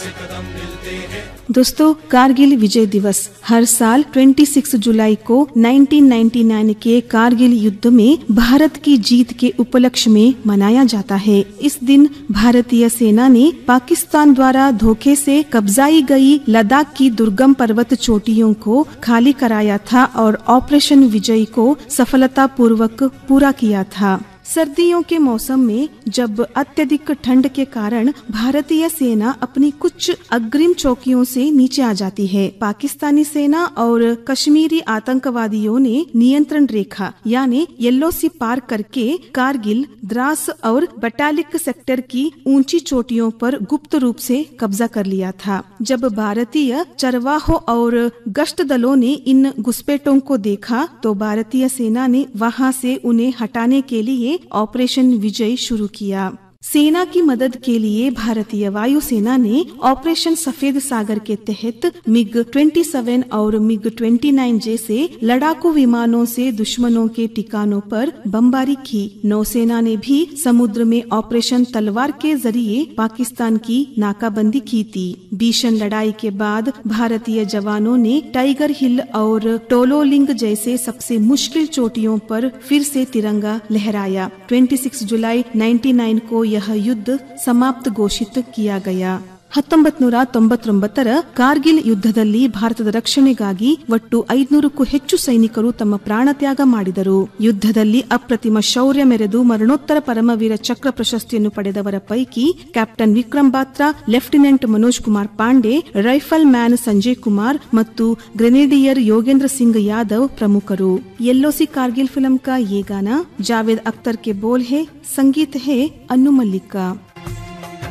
दोस्तों, कारगिल विजय दिवस हर साल 26 जुलाई को 1999 के कारगिल युद्ध में भारत की जीत के उपलक्ष्य में मनाया जाता है। इस दिन भारतीय सेना ने पाकिस्तान द्वारा धोखे से कब्जाई गई लद्दाख की दुर्गम पर्वत चोटियों को खाली कराया था और ऑपरेशन विजय को सफलतापूर्वक पूरा किया था। सर्दियों के मौसम में जब अत्यधिक ठंड के कारण भारतीय सेना अपनी कुछ अग्रिम चौकियों से नीचे आ जाती है, पाकिस्तानी सेना और कश्मीरी आतंकवादियों ने नियंत्रण रेखा यानी LOC पार करके कारगिल, द्रास और बटालिक सेक्टर की ऊंची चोटियों पर गुप्त रूप से कब्जा कर लिया था। जब भारतीय चरवाहों और गश्त दलों ने इन घुसपैठों को देखा तो भारतीय सेना ने वहां से उन्हें हटाने के लिए ऑपरेशन विजय शुरू किया। सेना की मदद के लिए भारतीय वायुसेना ने ऑपरेशन सफेद सागर के तहत MiG-27 और MiG-29 जैसे लड़ाकू विमानों से दुश्मनों के ठिकानों पर बमबारी की। नौसेना ने भी समुद्र में ऑपरेशन तलवार के जरिए पाकिस्तान की नाकाबंदी की थी। भीषण लड़ाई के बाद भारतीय जवानों ने टाइगर हिल और टोलोलिंग जैसे सबसे मुश्किल चोटियों पर फिर से तिरंगा लहराया। 26 जुलाई 1999 को यह युद्ध समाप्त घोषित किया गया। 1999 ಕಾರ್ಗಿಲ್ ಯುದ್ಧದಲ್ಲಿ ಭಾರತದ ರಕ್ಷಣೆಗಾಗಿ ಒಟ್ಟು 500ಕ್ಕೂ ಹೆಚ್ಚು ಸೈನಿಕರು ತಮ್ಮ ಪ್ರಾಣ ತ್ಯಾಗ ಮಾಡಿದರು. ಯುದ್ಧದಲ್ಲಿ ಅಪ್ರತಿಮ ಶೌರ್ಯ ಮೆರೆದು ಮರಣೋತ್ತರ ಪರಮವೀರ ಚಕ್ರ ಪ್ರಶಸ್ತಿಯನ್ನು ಪಡೆದವರ ಪೈಕಿ captain Vikram Batra, lieutenant Manoj Kumar Pandey, rifle man Sanjay Kumar ಮತ್ತು ಗ್ರೆನೇಡಿಯರ್ ಯೋಗೇಂದ್ರ ಸಿಂಗ್ ಯಾದವ್ ಪ್ರಮುಖರು. LOC कारगिल फिल्म का ये गाना जावेद अख्तर के बोल है, संगीत है अनु मल्लिक का।